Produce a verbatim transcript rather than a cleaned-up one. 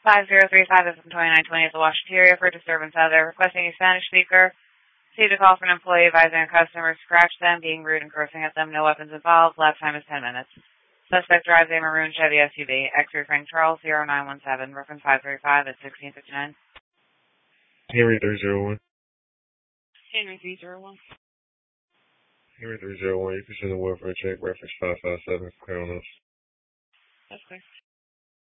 five zero three five is from twenty-nine twenty at the Washington area for disturbance other. Requesting a Spanish speaker. Received a call from an employee advising a customer to scratch them, being rude and cursing at them. No weapons involved. Last time is ten minutes. Suspect drives a maroon Chevy S U V. X-ray Frank Charles, zero nine one seven. Reference five three five at sixteen fifty-nine. Henry three zero one. Henry three zero one. Henry three zero one. You can send a welfare check. Reference five five seven. Crown us. That's clear.